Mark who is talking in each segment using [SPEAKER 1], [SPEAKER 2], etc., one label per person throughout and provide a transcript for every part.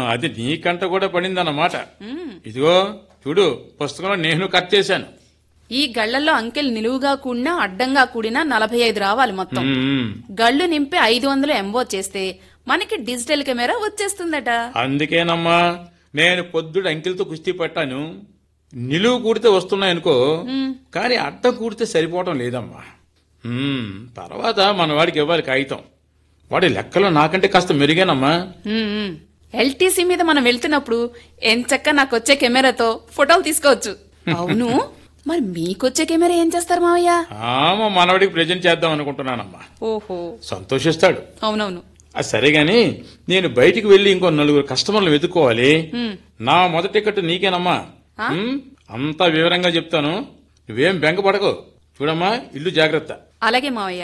[SPEAKER 1] అది నీకంట కూడా పడిందన్నమాట. ఇదిగో చూడు, పుస్తకంలో నేను కట్ చేశాను.
[SPEAKER 2] ఈ గళ్లలో అంకెల్ నిలువుగా కూడినా అడ్డంగా కూడినా 45 రావాలి మొత్తం. గళ్ళు నింపి 500 ఎంబో చేస్తే మనకి డిజిటల్ కెమెరా వచ్చేస్తుందట.
[SPEAKER 1] అందుకేనమ్మా నేను పొద్దుడు అంకెలతో కుస్తీ పట్టాను. నిలువు కూడితే వస్తున్నాయనుకో, కానీ అడ్డం కూడితే సరిపోవటం లేదమ్మా. తర్వాత మన వాడికి ఇవ్వాలి కాగితం. వాడి లెక్కలో నాకంటే కాస్త మెరుగేనమ్మా.
[SPEAKER 2] ఎల్టీసీ మీద మనం వెళ్తున్నప్పుడు ఎంచక్క నాకొచ్చే కెమెరాతో ఫోటోలు తీసుకోవచ్చు. అవును, మరి మీకొచ్చే కెమెరా ఏం చేస్తారు మావయ్య?
[SPEAKER 1] మా మనవాడికి ప్రెజెంట్ చేద్దాం అనుకుంటున్నానమ్మా.
[SPEAKER 2] ఓహో,
[SPEAKER 1] సంతోషిస్తాడు.
[SPEAKER 2] అవునవును.
[SPEAKER 1] సరే గాని నేను బయటికి వెళ్లి ఇంకో 4 కస్టమర్లు వెతుక్కోవాలి. నా మొదటి టికెట్ నీకేనమ్మా. అంతా వివరంగా చెప్తాను, నువ్వేం బెంగపడకు. చూడమ్మా, ఇల్లు జాగ్రత్త.
[SPEAKER 2] అలాగే మావయ్య.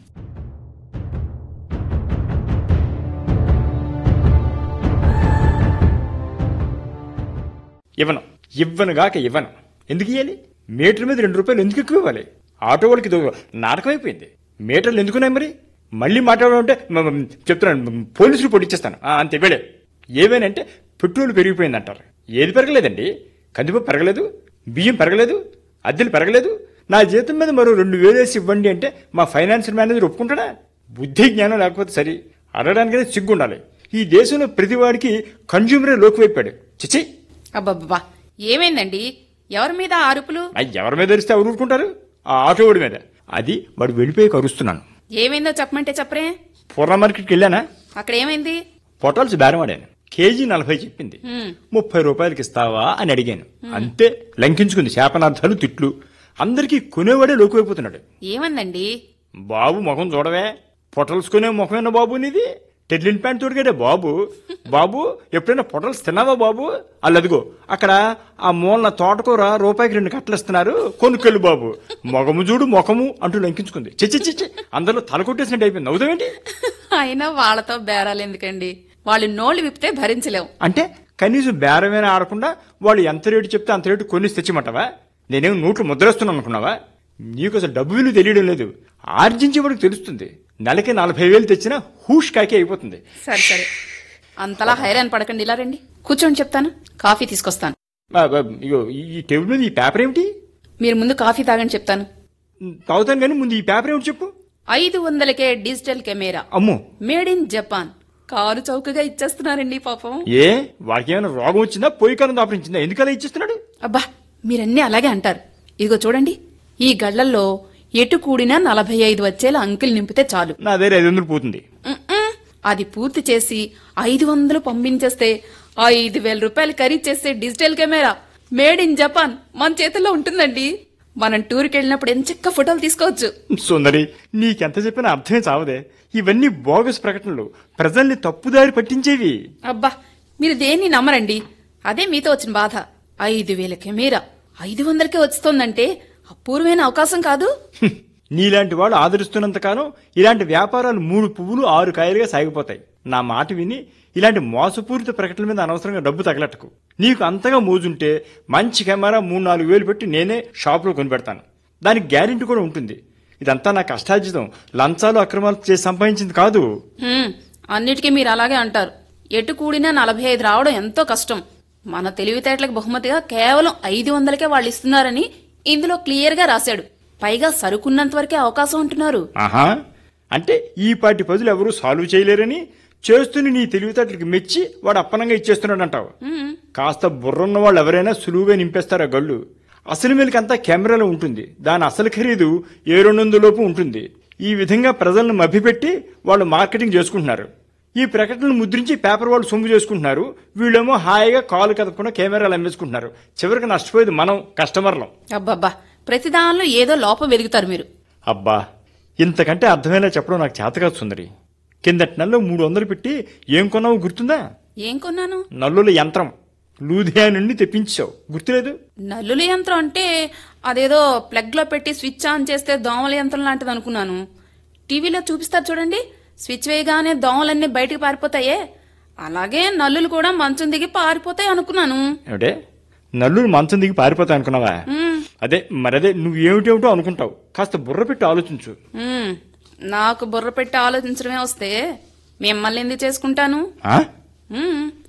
[SPEAKER 3] ఇవ్వను. ఎందుకు ఇవ్వాలి? మీటర్ మీద 2 రూపాయలు ఎందుకు ఎక్కువ ఇవ్వాలి? ఆటో వాళ్ళకి నాటకం అయిపోయింది. మీటర్లు ఎందుకున్నాయి మరి? మళ్ళీ మాట్లాడాలంటే చెప్తున్నాను, పోలీసులు పొడిచేస్తాను. అంతే వేడే. ఏమేనంటే పెట్రోల్ పెరిగిపోయిందంటారు. ఏది పెరగలేదండి? కందిపప్పు పెరగలేదు, బియ్యం పెరగలేదు, అద్దెలు పెరగలేదు. నా జీతం మీద మరో 2,000 వేసి ఇవ్వండి అంటే మా ఫైనాన్షియల్ మేనేజర్ ఒప్పుకుంటాడా? బుద్ధి జ్ఞానం లేకపోతే సరి, అడగడానికైనా సిగ్గుండాలి. ఈ దేశంలో ప్రతివాడికి కన్జ్యూమరే లోకువైపాడు. చిచి!
[SPEAKER 2] అబ్బబ్బా, ఏమైందండి? ఎవరి మీద అరుపులు?
[SPEAKER 3] ఎవరి మీద అరిస్తే ఎవరు ఊరుకుంటారు? ఆ ఆటో వాడి మీద. అది వాడు వెళ్ళిపోయి అరుస్తున్నాను.
[SPEAKER 2] ఏమైందో చెప్పమంటే చెప్పరే.
[SPEAKER 3] పూర్ణ మార్కెట్కి వెళ్ళానా?
[SPEAKER 2] అక్కడ ఏమైంది?
[SPEAKER 3] పొటాల్స్ బేరం ఆడాను. కేజీ 40 చెప్పింది. 30 రూపాయలకి ఇస్తావా అని అడిగాను. అంతే, లంకించుకుంది. శాపనార్థాలు, తిట్లు. అందరికీ కొనేవాడే లోకువైపోతున్నాడు.
[SPEAKER 2] ఏమందండి?
[SPEAKER 3] బాబు ముఖం చూడవే, పొటల్స్ కొనే ముఖమేనా బాబు నీది? టెడ్లిన్ ప్యాంట్ తోడుగాడే బాబు. బాబు, ఎప్పుడైనా పొటల్స్ తిన్నావా బాబు? అల్లదిగో అక్కడ ఆ మూలన తోటకూర రూపాయికి 2 కట్టలు ఇస్తున్నారు, కొనుక్కెళ్ళు బాబు. మొగము చూడు ముఖము అంటూ లంకించుకుంది. చిచ్చి, అందరిలో తల కొట్టేసినట్టు అయిపోయింది. అవుతావేంటి?
[SPEAKER 2] అయినా వాళ్ళతో బేరాలు ఎందుకండి? వాళ్ళు నోళ్లు విప్పితే భరించలేవు.
[SPEAKER 3] అంటే కనీసం బేరమేనా ఆడకుండా వాళ్ళు ఎంత రేటు చెప్తే అంత రేటు కొనిసి తెచ్చిమంటావా? నేనేం నోట్లు ముద్రేస్తున్నాను అనుకున్నావా? నీకు అసలు డబ్బు విలువ తెలియడం లేదు. ఆర్జించేవాడికి తెలుస్తుంది. నెలకి 40,000 తెచ్చినా హూష్ కాకి అయిపోతుంది.
[SPEAKER 2] సరే, అంతలా హైరాన్ పడకండి. ఇలా రండి, కూర్చోండి, చెప్తాను. కాఫీ తీసుకొస్తాను.
[SPEAKER 3] ఇగో ఈ టేబుల్ మీద ఈ పేపర్ ఏమిటి?
[SPEAKER 2] మీరు ముందు కాఫీ తాగండి, చెప్తాను.
[SPEAKER 3] తాగుతాను కానీ ముందు ఈ పేపర్ ఏమిటి చెప్పు.
[SPEAKER 2] 500కే డిజిటల్ కెమెరా.
[SPEAKER 3] అమ్మో,
[SPEAKER 2] మేడ్ ఇన్ జపాన్. కారు చౌకగా ఇచ్చేస్తున్నారండి పాపం.
[SPEAKER 3] ఏ వాడికి ఏమైనా రోగం వచ్చిందా? పోయి కాలం దాపరించిందా? ఎందుకలా ఇచ్చేస్తున్నాడు?
[SPEAKER 2] అబ్బా, మీరన్నీ అలాగే అంటారు. ఇదిగో చూడండి, ఈ గళ్లల్లో ఎటు కూడినా 45 వచ్చేలా అంకెలు నింపితే చాలు.
[SPEAKER 3] నా దగ్గర 500 పోతుంది.
[SPEAKER 2] అది పూర్తి చేసి 500 పంపించేస్తే 5,000 రూపాయలు ఖరీదు చేసే digital camera made in Japan మన చేతుల్లో ఉంటుందండి. మనం టూర్కి వెళ్ళినప్పుడు ఎంచక్క ఫోటోలు తీసుకోవచ్చు.
[SPEAKER 3] సుందరి, నీకెంత చెప్పినా అర్థమే చావదే. ఇవన్నీ బోగస్ ప్రకటనలు, ప్రజల్ని తప్పుదారి పట్టించేవి.
[SPEAKER 2] అబ్బా, మీరు దేన్ని నమ్మరండి. అదే మీతో వచ్చిన బాధ. 5,000 కెమెరా 500కే వస్తుందంటే అపూర్వమైన అవకాశం కాదు.
[SPEAKER 3] నీలాంటి వాళ్ళు ఆదరిస్తున్నంతకాలం ఇలాంటి వ్యాపారాలు 3 పువ్వులు 6 కాయలుగా సాగిపోతాయి. నా మాట విని ఇలాంటి మోసపూరిత ప్రకటనల మీద అనవసరంగా డబ్బు తగలట్టుకు. నీకు అంతగా మోజుంటే మంచి కెమెరా 3-4 వేలు పెట్టి నేనే షాపులో కొనిపెడతాను. దానికి గ్యారెంటీ కూడా ఉంటుంది. ఇదంతా నా కష్టార్జితం, లంచాలు అక్రమాలు చేసి సంపాదించింది కాదు.
[SPEAKER 2] అన్నిటికీ మీరు అలాగే అంటారు. ఎటు కూడినా 45 రావడం ఎంతో కష్టం. మన తెలివితేటలకు బహుమతిగా కేవలం 500కే వాళ్ళు ఇస్తున్నారని ఇందులో క్లియర్ గా రాశాడు. పైగా సరుకున్నంత వరకే అవకాశం అంటున్నారు.
[SPEAKER 3] ఆహా, అంటే ఈ పాటి పదులు ఎవరూ సాల్వ్ చేయలేరని చేస్తుని నీ తెలివితేటలకు మెచ్చి వాడు అప్పనంగా ఇచ్చేస్తున్నాడు అంటావు. కాస్త బుర్రున్న వాళ్ళు ఎవరైనా సులువుగా నింపేస్తారు ఆ గళ్ళు. అసలు మేలకంతా కెమెరాలో ఉంటుంది. దాని అసలు ఖరీదు 200 లోపు ఉంటుంది. ఈ విధంగా ప్రజలను మభ్యపెట్టి వాళ్ళు మార్కెటింగ్ చేసుకుంటున్నారు. ఈ ప్రకటనలు ముద్రించి పేపర్ వాళ్ళు సొమ్ము చేసుకుంటున్నారు. వీళ్ళేమో హాయిగా కాలు కదపకుండా కెమెరాలు అమ్మేసుకుంటున్నారు. చివరికి నష్టపోయేది మనం, కస్టమర్లం.
[SPEAKER 2] అబ్బబ్బా, ప్రతిదానిలో ఏదో లోపం వెలుగుతారు మీరు.
[SPEAKER 3] అబ్బా, ఇంతకంటే అర్థమయ్యేలా చెప్పడం నాకు చేతకాదు సుందరి. కిందటి నెలలో 300 పెట్టి ఏం కొన్నావు గుర్తుందా?
[SPEAKER 2] ఏం కొన్నాను?
[SPEAKER 3] నల్లుల యంత్రం. లూధియానా నుండి తెప్పించావు, గుర్తులేదు?
[SPEAKER 2] నల్లుల యంత్రం అంటే అదేదో ప్లగ్ లో పెట్టి స్విచ్ ఆన్ చేస్తే దోమల యంత్రం లాంటిది అనుకున్నాను. టీవీలో చూపిస్తారు చూడండి, స్విచ్ వేయగానే దోమలన్నీ బయటికి పారిపోతాయే, అలాగే నల్లులు కూడా మంచం దిగి పారిపోతాయి అనుకున్నాను.
[SPEAKER 3] ఏమిటే, నల్లులు మంచం దిగి పారిపోతాయి అనుకున్నావా? మరదే నువ్వు ఏమిటేమిటో అనుకుంటావు. కాస్త బుర్ర పెట్టి ఆలోచించు.
[SPEAKER 2] నాకు బుర్ర పెట్టి ఆలోచించడమే వస్తే మిమ్మల్ని ఎందుకు చేసుకుంటాను?